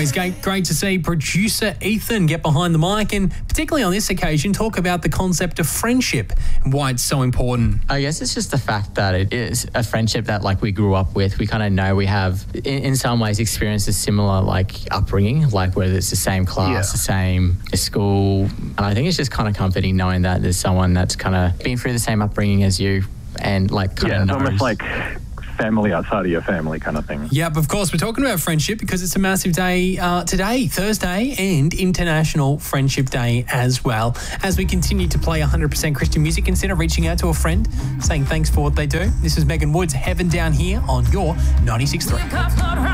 always great to see producer Ethan get behind the mic and particularly on this occasion talk about the concept of friendship and why it's so important. I guess it's just the fact that it is a friendship that like we grew up with. We kind of know we have in some ways experienced a similar like upbringing, like whether it's the same class, the same school. And I think it's just kind of comforting knowing that there's someone that's kind of been through the same upbringing as you and like kind of knows. It's almost like family outside of your family kind of thing. Yep, of course. We're talking about friendship because it's a massive day today, Thursday, and International Friendship Day as well. As we continue to play 100% Christian music, consider reaching out to a friend, saying thanks for what they do. This is Megan Woods, Heaven Down Here on your 96.3.